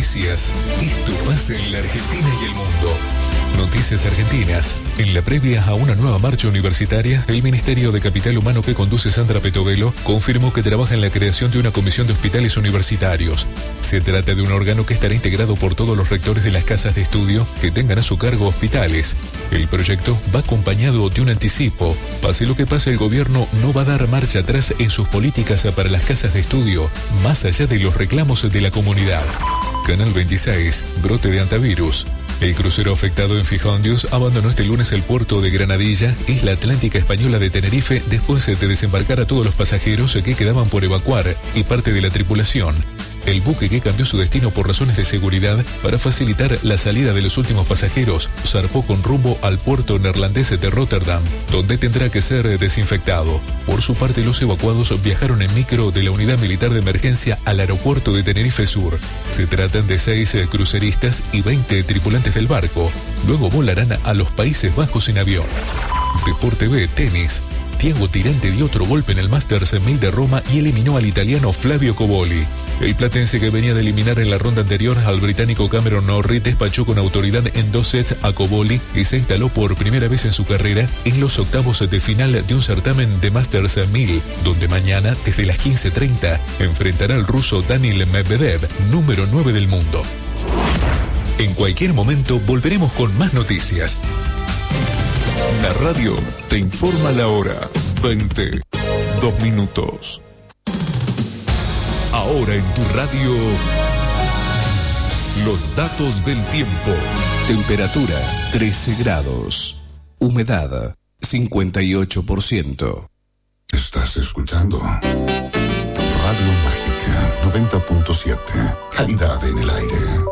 noticias. Esto pasa en la Argentina y el mundo. Noticias Argentinas. En la previa a una nueva marcha universitaria, el Ministerio de Capital Humano que conduce Sandra Petovelo confirmó que trabaja en la creación de una comisión de hospitales universitarios. Se trata de un órgano que estará integrado por todos los rectores de las casas de estudio que tengan a su cargo hospitales. El proyecto va acompañado de un anticipo. Pase lo que pase, el gobierno no va a dar marcha atrás en sus políticas para las casas de estudio, más allá de los reclamos de la comunidad. Canal 26, brote de antivirus. El crucero afectado en Fijondios abandonó este lunes el puerto de Granadilla, isla atlántica española de Tenerife, después de desembarcar a todos los pasajeros que quedaban por evacuar y parte de la tripulación. El buque, que cambió su destino por razones de seguridad para facilitar la salida de los últimos pasajeros, zarpó con rumbo al puerto neerlandés de Rotterdam, donde tendrá que ser desinfectado. Por su parte, los evacuados viajaron en micro de la Unidad Militar de Emergencia al aeropuerto de Tenerife Sur. Se tratan de 6 cruceristas y 20 tripulantes del barco. Luego volarán a los Países Bajos en avión. Deporte B, tenis. Thiago Tirante dio otro golpe en el Masters 1000 de Roma y eliminó al italiano Flavio Cobolli. El platense, que venía de eliminar en la ronda anterior al británico Cameron Norrie, despachó con autoridad en 2 sets a Cobolli y se instaló por primera vez en su carrera en los octavos de final de un certamen de Masters 1000, donde mañana, desde las 15:30, enfrentará al ruso Daniil Medvedev, número 9 del mundo. En cualquier momento volveremos con más noticias. La radio te informa la hora. 22:02. Ahora en tu radio, los datos del tiempo. Temperatura 13 grados. Humedad 58%. Estás escuchando Radio Mágica 90.7. Calidad en el aire.